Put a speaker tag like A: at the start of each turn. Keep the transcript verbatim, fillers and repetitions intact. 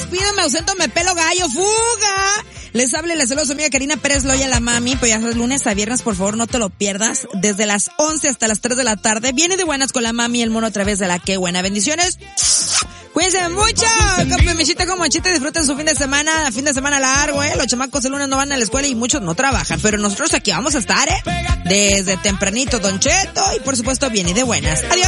A: despido, me ausento, me pelo gallo, fuga. Les habla la celosa amiga Karina Pérez Loya, la mami, pues ya sabes, lunes a viernes, por favor, no te lo pierdas. Desde las once hasta las tres de la tarde, viene de buenas con la mami y el mono a través de la Qué Buena. Bendiciones. Cuídense mucho, con mechita con mochita, disfruten su fin de semana, fin de semana largo, eh, los chamacos el lunes no van a la escuela y muchos no trabajan, pero nosotros aquí vamos a estar, eh, desde tempranito, Don Cheto, y por supuesto viene de buenas. Adiós.